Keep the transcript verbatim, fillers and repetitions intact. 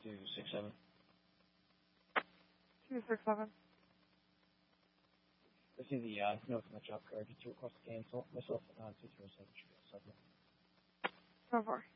two six seven. Two six seven. This is the uh, note from the job card. Just to request a cancel. Myself, uh, two zero seven should be a subject. So far.